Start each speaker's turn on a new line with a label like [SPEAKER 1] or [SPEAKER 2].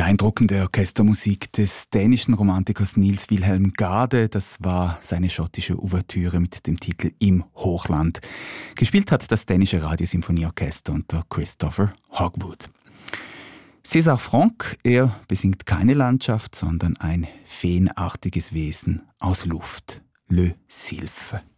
[SPEAKER 1] Beeindruckende Orchestermusik des dänischen Romantikers Niels Wilhelm Gade. Das war seine schottische Ouvertüre mit dem Titel Im Hochland. Gespielt hat das dänische Radiosymphonieorchester unter Christopher Hogwood. César Franck, er besingt keine Landschaft, sondern ein feenartiges Wesen aus Luft. Le Sylphe.